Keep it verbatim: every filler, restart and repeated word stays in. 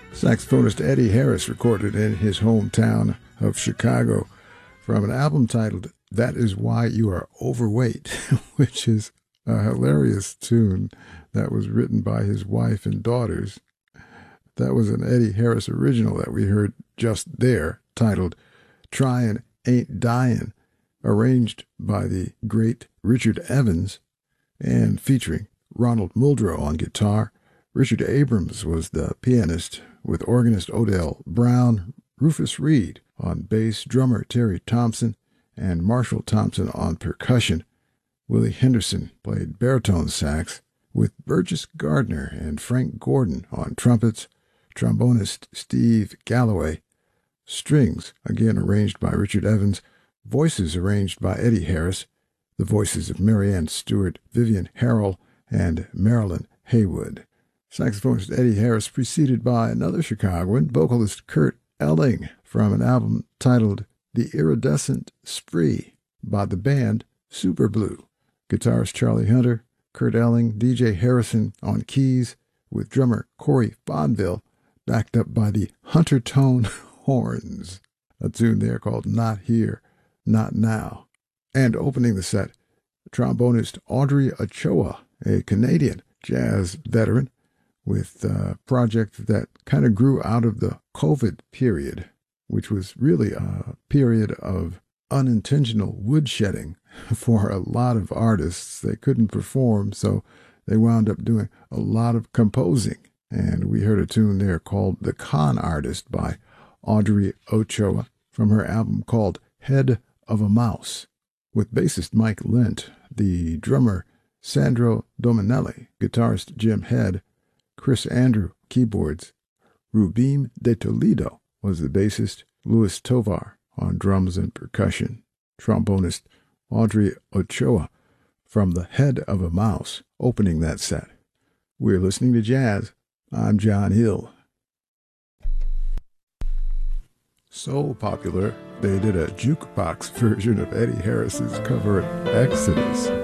Saxophonist Eddie Harris recorded in his hometown of Chicago from an album titled That Is Why You Are Overweight, which is a hilarious tune that was written by his wife and daughters. That was an Eddie Harris original that we heard just there, titled Tryin' Ain't Dyin', arranged by the great Richard Evans and featuring Ronald Muldrow on guitar. Richard Abrams was the pianist, with organist Odell Brown, Rufus Reed on bass, drummer Terry Thompson, and Marshall Thompson on percussion. Willie Henderson played baritone sax, with Burgess Gardner and Frank Gordon on trumpets, trombonist Steve Galloway, strings again arranged by Richard Evans, voices arranged by Eddie Harris, the voices of Marianne Stewart, Vivian Harrell, and Marilyn Haywood. Saxophonist Eddie Harris preceded by another Chicagoan, vocalist Kurt Elling, from an album titled The Iridescent Spree by the band Super Blue. Guitarist Charlie Hunter, Kurt Elling, D J Harrison on keys, with drummer Corey Fonville, backed up by the Hunter Tone horns. A tune there called Not Here, Not Now. And opening the set, trombonist Audrey Ochoa, a Canadian jazz veteran, with a project that kind of grew out of the COVID period, which was really a period of unintentional woodshedding for a lot of artists. They couldn't perform, so they wound up doing a lot of composing. And we heard a tune there called The Con Artist by Audrey Ochoa from her album called Head of a Mouse, with bassist Mike Lent, the drummer Sandro Dominelli, guitarist Jim Head, Chris Andrew, keyboards. Rubim de Toledo was the bassist, Louis Tovar on drums and percussion. Trombonist Audrey Ochoa from The Head of a Mouse, opening that set. We're listening to jazz. I'm John Hill. So popular, they did a jukebox version of Eddie Harris's cover of Exodus.